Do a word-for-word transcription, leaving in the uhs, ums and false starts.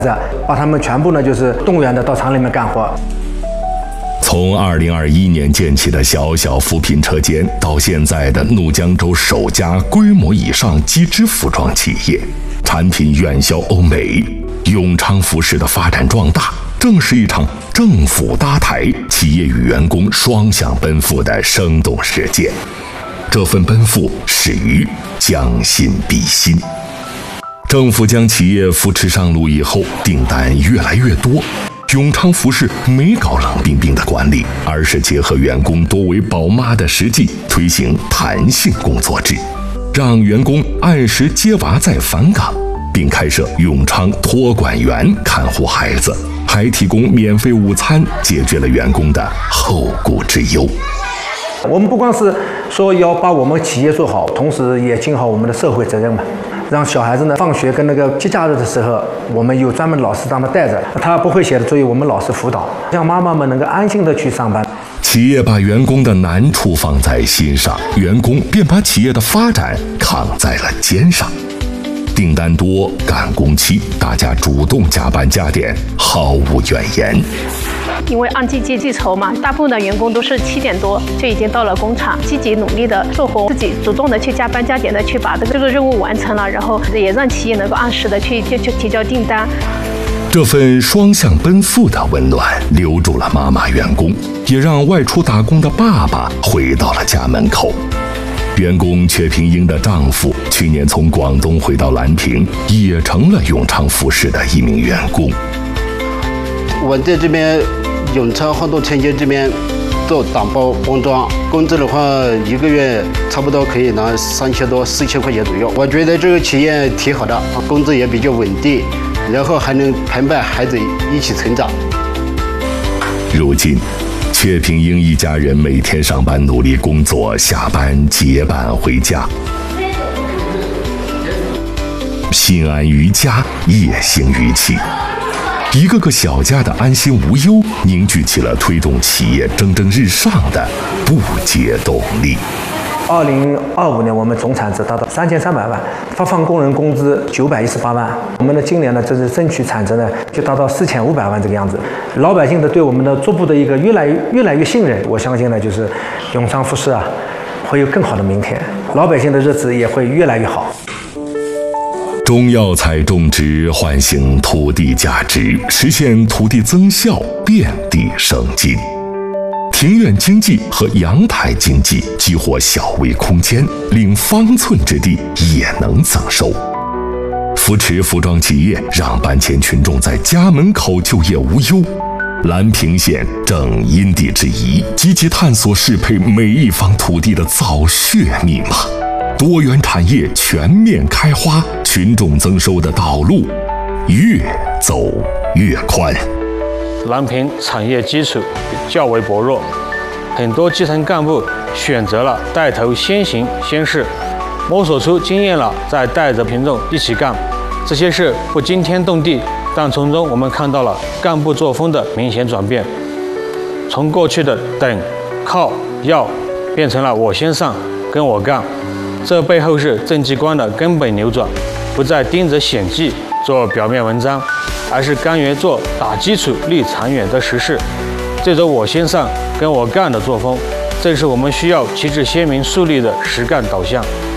把他们全部呢就是动员的到厂里面干活。 从二零二一年建起的小小扶贫车间，到现在的怒江州首家规模以上机织服装企业，产品远销欧美，永昌服饰的发展壮大，正是一场政府搭台、企业与员工双向奔赴的生动实践。这份奔赴始于将心比心。政府将企业扶持上路以后，订单越来越多。永昌服饰没搞冷冰冰的管理，而是结合员工多为宝妈的实际，推行弹性工作制，让员工按时接娃再返岗，并开设永昌托管员看护孩子，还提供免费午餐，解决了员工的后顾之忧。 我们不光是说要把我们企业做好，同时也尽好我们的社会责任嘛。让小孩子呢放学跟那个节假日的时候，我们有专门老师让他带着，他不会写的作业我们老师辅导，让妈妈们能够安心的去上班。 企业把员工的难处放在心上，员工便把企业的发展扛在了肩上。订单多，赶工期，大家主动加班加点，毫无怨言。 因为按季节计酬嘛，大部分的员工都是七点多就已经到了工厂，积极努力的做活，自己主动的去加班加点的去把这个任务完成了，然后也让企业能够按时的去去去提交订单。 这份双向奔赴的温暖留住了妈妈员工，也让外出打工的爸爸回到了家门口。员工阙平英的丈夫去年从广东回到兰亭，也成了永昌服饰的一名员工。 我在这边永昌晃动车间这边做打包包装，工资的话一个月差不多可以拿三千多四千块钱左右。我觉得这个企业挺好的，工资也比较稳定，然后还能陪伴孩子一起成长。 如今阙平英一家人每天上班努力工作，下班结伴回家，心安于家，业兴于企。一个个小家的安心无忧，凝聚起了推动企业蒸蒸日上的不竭动力。 二零二五年我们总产值达到三千三百万，发放工人工资九百一十八万。我们的今年呢，这是争取产值呢就达到四千五百万这个样子。老百姓的对我们的逐步的一个越来越越来越信任，我相信呢，就是永昌服饰啊会有更好的明天，老百姓的日子也会越来越好。 中药材种植唤醒土地价值，实现土地增效，遍地生金。庭院经济和阳台经济激活小微空间，令方寸之地也能增收。扶持服装企业，让搬迁群众在家门口就业无忧。兰平县正因地制宜，积极探索适配每一方土地的造血密码。多元产业全面开花，群众增收的道路越走越宽。 兰平产业基础较为薄弱，很多基层干部选择了带头先行先试，摸索出经验了，再带着群众一起干。这些事不惊天动地，但从中我们看到了干部作风的明显转变，从过去的等、靠、要，变成了我先上，跟我干。这背后是政绩观的根本扭转，不再盯着显绩做表面文章，而是甘愿做打基础立长远的实事。这种我先上跟我干的作风，正是我们需要旗帜鲜明树立的实干导向。